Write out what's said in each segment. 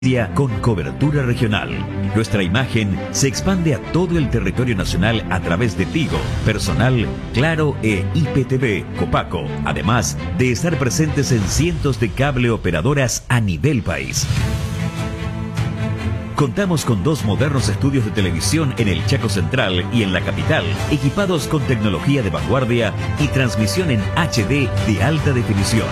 con cobertura regional. Nuestra imagen se expande a todo el territorio nacional a través de Tigo, Personal, Claro e IPTV, Copaco, además de estar presentes en cientos de cable operadoras a nivel país. Contamos con 2 modernos estudios de televisión en el Chaco Central y en la capital, equipados con tecnología de vanguardia y transmisión en HD de alta definición.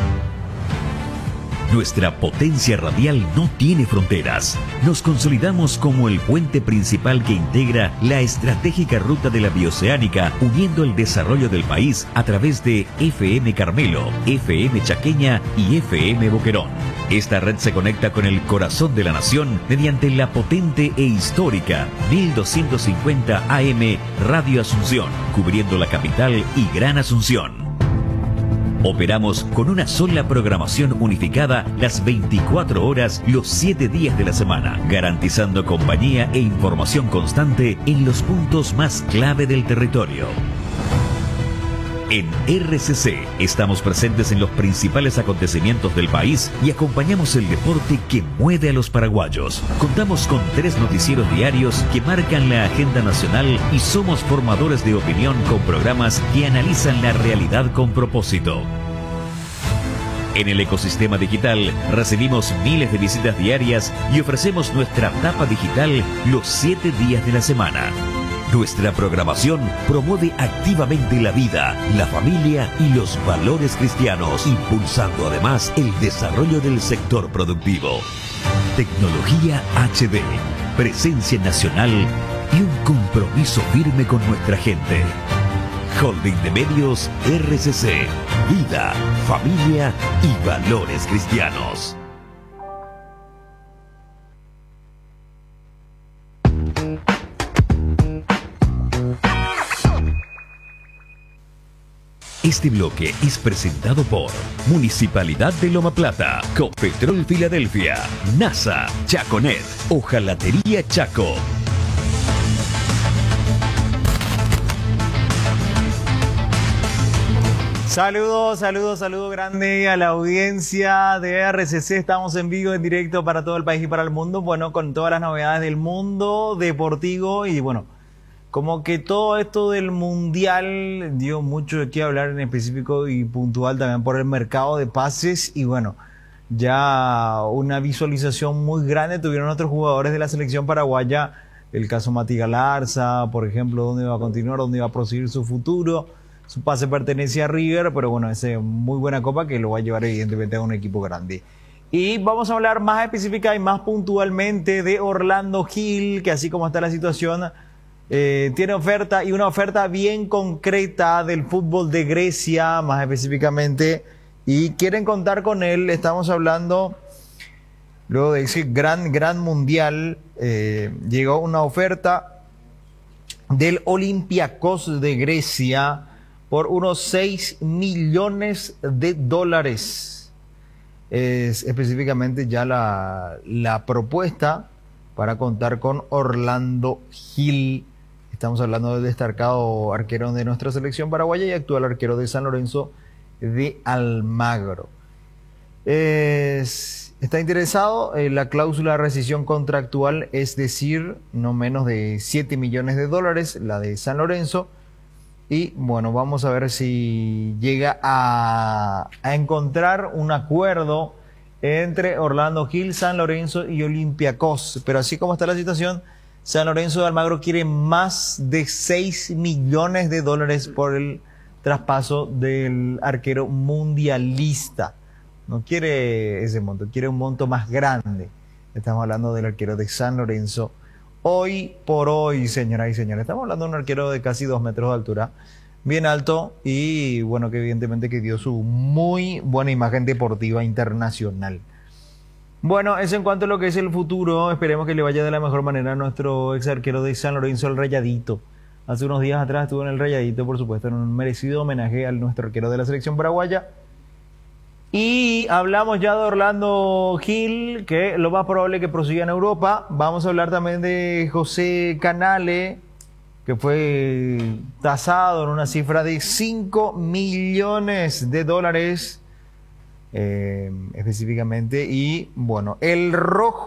Nuestra potencia radial no tiene fronteras. Nos consolidamos como el puente principal que integra la estratégica ruta de la bioceánica, uniendo el desarrollo del país a través de FM Carmelo, FM Chaqueña y FM Boquerón. Esta red se conecta con el corazón de la nación mediante la potente e histórica 1250 AM Radio Asunción, cubriendo la capital y Gran Asunción. Operamos con una sola programación unificada las 24 horas, los 7 días de la semana, garantizando compañía e información constante en los puntos más clave del territorio. En RCC estamos presentes en los principales acontecimientos del país y acompañamos el deporte que mueve a los paraguayos. Contamos con 3 noticieros diarios que marcan la agenda nacional y somos formadores de opinión con programas que analizan la realidad con propósito. En el ecosistema digital recibimos miles de visitas diarias y ofrecemos nuestra tapa digital los 7 días de la semana. Nuestra programación promueve activamente la vida, la familia y los valores cristianos, impulsando además el desarrollo del sector productivo. Tecnología HD, presencia nacional y un compromiso firme con nuestra gente. Holding de Medios RCC, vida, familia y valores cristianos. Este bloque es presentado por Municipalidad de Loma Plata, Copetrol Filadelfia, NASA, Chaconet, Hojalatería Chaco. Saludos grande a la audiencia de RCC. Estamos en vivo, en directo para todo el país y para el mundo. Bueno, con todas las novedades del mundo deportivo y bueno, como que todo esto del mundial dio mucho de qué hablar en específico y puntual también por el mercado de pases y bueno, ya una visualización muy grande tuvieron otros jugadores de la selección paraguaya, el caso Mati Galarza, por ejemplo, dónde va a continuar, dónde va a proseguir su futuro. Su pase pertenece a River, pero bueno, es muy buena copa que lo va a llevar evidentemente a un equipo grande. Y vamos a hablar más específica y más puntualmente de Orlando Gil, que así como está la situación, tiene oferta y una oferta bien concreta del fútbol de Grecia, más específicamente, y quieren contar con él. Estamos hablando, luego de ese gran mundial, llegó una oferta del Olympiacos de Grecia por unos $6 millones. Es específicamente ya la propuesta para contar con Orlando Gil. Estamos hablando del destacado arquero de nuestra selección paraguaya y actual arquero de San Lorenzo de Almagro. Está interesado, la cláusula de rescisión contractual es decir, no menos de $7 millones, la de San Lorenzo. Y bueno, vamos a ver si llega a encontrar un acuerdo entre Orlando Gil, San Lorenzo y Olympiacos. Pero así como está la situación, San Lorenzo de Almagro quiere más de $6 millones por el traspaso del arquero mundialista. No quiere ese monto, quiere un monto más grande. Estamos hablando del arquero de San Lorenzo. Hoy por hoy, señoras y señores, estamos hablando de un arquero de casi 2 metros de altura, bien alto y bueno, que evidentemente que dio su muy buena imagen deportiva internacional. Bueno, eso en cuanto a lo que es el futuro, esperemos que le vaya de la mejor manera a nuestro ex arquero de San Lorenzo, el Rayadito. Hace unos días atrás estuvo en el Rayadito, por supuesto, en un merecido homenaje a nuestro arquero de la selección paraguaya. Y hablamos ya de Orlando Gil, que lo más probable es que prosiga en Europa. Vamos a hablar también de José Canale, que fue tasado en una cifra de $5 millones específicamente. Y bueno, el rojo